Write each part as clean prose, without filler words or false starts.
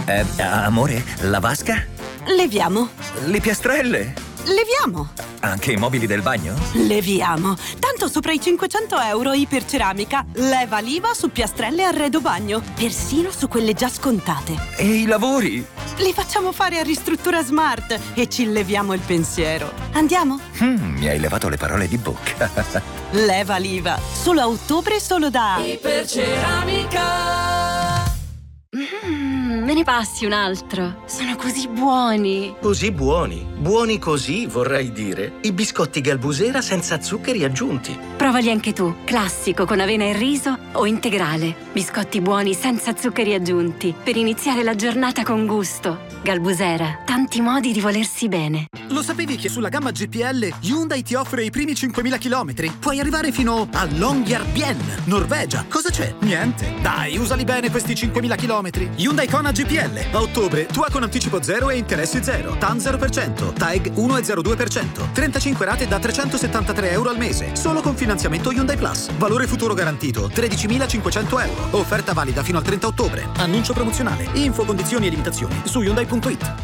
Amore, la vasca? Leviamo. Le piastrelle? Leviamo. Anche i mobili del bagno? Leviamo. Tanto sopra i 500 euro Iperceramica leva l'IVA su piastrelle e arredo bagno, persino su quelle già scontate. E i lavori? Li facciamo fare a Ristruttura Smart e ci leviamo il pensiero. Andiamo? Mi hai levato le parole di bocca. Leva l'IVA. Solo a ottobre, solo da Iperceramica. Me ne passi un altro. Sono così buoni. Così buoni? Buoni così, vorrei dire. I biscotti Galbusera senza zuccheri aggiunti. Provali anche tu. Classico con avena e riso o integrale. Biscotti buoni senza zuccheri aggiunti. Per iniziare la giornata con gusto. Galbusera. Tanti modi di volersi bene. Lo sapevi che sulla gamma GPL Hyundai ti offre i primi 5.000 chilometri? Puoi arrivare fino a Longyearbyen, Norvegia. Cosa c'è? Niente. Dai, usali bene questi 5.000 chilometri. Hyundai Kona GPL. A ottobre, tua con anticipo 0 e interessi 0. TAN 0%. TAEG 1,02%. 35 rate da 373 euro al mese. Solo con finanziamento Hyundai Plus. Valore futuro garantito 13.500 euro. Offerta valida fino al 30 ottobre. Annuncio promozionale. Info, condizioni e limitazioni su Hyundai.it.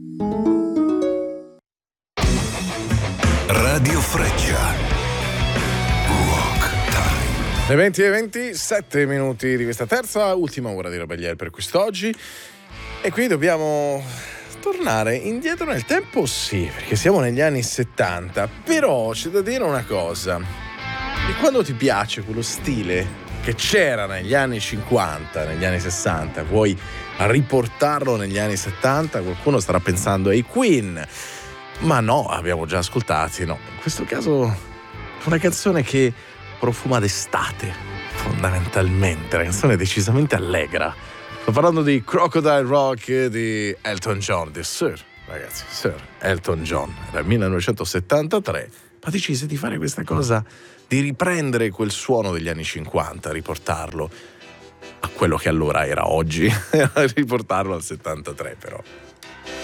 Radio Freccia. Rock Time. Le 20 e 27 minuti di questa terza, ultima ora di Rebellier per quest'oggi. E qui dobbiamo tornare indietro nel tempo, sì, perché siamo negli anni 70. Però c'è da dire una cosa. E quando ti piace quello stile che c'era negli anni 50, negli anni 60, vuoi riportarlo negli anni 70, qualcuno starà pensando ai Queen. Ma no, abbiamo già ascoltati, no. In questo caso è una canzone che profuma d'estate, fondamentalmente, una canzone decisamente allegra. Sto parlando di Crocodile Rock di Elton John, di Sir Elton John. Era il 1973, ma decise di fare questa cosa, di riprendere quel suono degli anni 50, riportarlo a quello che allora era oggi, riportarlo al 73 però.